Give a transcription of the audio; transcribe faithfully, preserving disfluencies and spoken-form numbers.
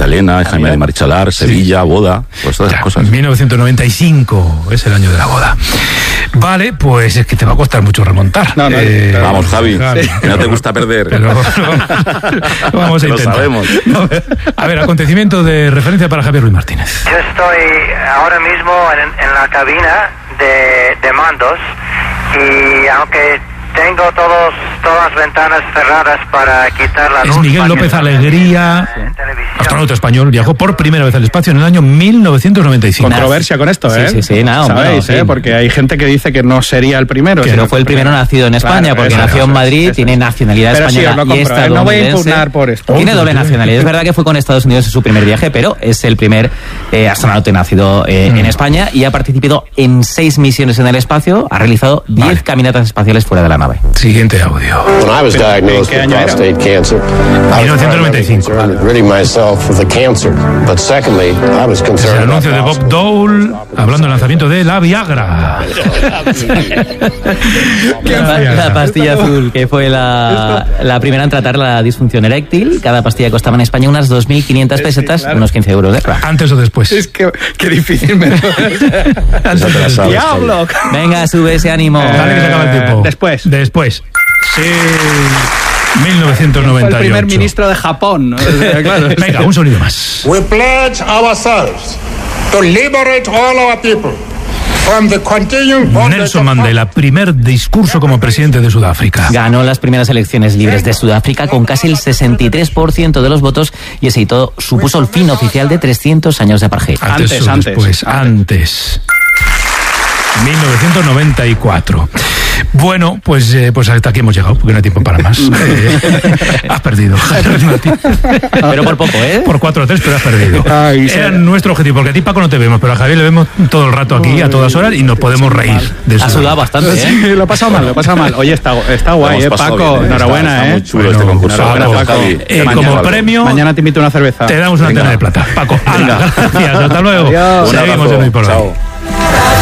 Elena, Jaime de Marichalar, Sevilla, sí. Boda, pues todas esas cosas. mil novecientos noventa y cinco es el año de la boda. Vale, pues es que te va a costar mucho remontar. No, no, eh, claro. Vamos, Javi, Javi sí. que no te gusta perder. Pero, no, vamos a intentar. Lo sabemos. A ver, acontecimiento de referencia para Javier Ruiz Martínez. Yo estoy ahora mismo en, en la cabina de, de mandos y aunque tengo todos, todas las ventanas cerradas para quitar la luz. Es Miguel López Alegría, astronauta español, viajó por primera vez al espacio en el año mil novecientos noventa y cinco. Controversia con esto, ¿eh? Sí, sí, sí, nada, ¿sabéis? Bueno, ¿eh? sí. Porque hay gente que dice que no sería el primero. Que no fue el primero nacido en España, claro, porque eso, nació en Madrid, eso, tiene nacionalidad pero española sí, lo compro, y estadounidense. No voy a impugnar por esto. Tiene doble nacionalidad. Es verdad que fue con Estados Unidos en su primer viaje, pero es el primer eh, astronauta nacido eh, mm. en España y ha participado en seis misiones en el espacio, ha realizado diez vale. caminatas espaciales fuera de la nave. Siguiente audio. When I was diagnosed with prostate cancer, I was noventa y cinco. ridding myself of the cancer, but secondly, I was concerned. El anuncio de Bob Dole hablando del lanzamiento de la Viagra. la, la pastilla azul, que fue la, la primera en tratar la disfunción eréctil. Cada pastilla costaba en España unas dos mil quinientas pesetas, sí, claro. unos quince euros. ¿eh? ¿Antes o después? Es que qué difícil me ¡Diablo! Venga, sube ese ánimo. Eh, Dale que se acaba el tiempo. Después. Después. Sí. mil novecientos noventa y ocho. Fue el primer ministro de Japón, ¿no? Claro. Venga, un sonido más. We pledge ourselves to liberate all our people from the continuing bondage. Nelson Mandela, primer discurso como presidente de Sudáfrica. Ganó las primeras elecciones libres de Sudáfrica con casi el sesenta y tres por ciento de los votos y ese hito supuso el fin oficial de trescientos años de apartheid. Antes, antes, antes. Pues antes. mil novecientos noventa y cuatro. Bueno, pues, eh, pues hasta aquí hemos llegado, porque no hay tiempo para más. Eh, has perdido. Pero por poco, ¿eh? Por cuatro a tres, pero has perdido. Ay, Era sí. nuestro objetivo, porque a ti, Paco, no te vemos, pero a Javier le vemos todo el rato aquí, a todas horas, y nos podemos reír de eso. Ha sudado bastante, ¿eh? Sí, lo he pasado mal, lo he pasado mal. Oye, está, está guay, ¿eh, Paco? Bien, ¿eh? Enhorabuena, está, está ¿eh? muy chulo bueno, este concurso. Paco, Paco, eh, como mañana, premio... Mañana te invito a una cerveza. Te damos una antena de plata. Paco, hala, gracias, hasta luego. Adiós. Seguimos en Hoy por Hoy.